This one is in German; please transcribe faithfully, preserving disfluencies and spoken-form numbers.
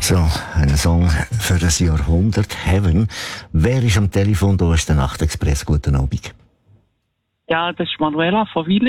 So, ein Song für das Jahrhundert, Heaven. Wer ist am Telefon? Da ist der Nachtexpress. Guten Abend. Ja, das ist Manuela von Willi.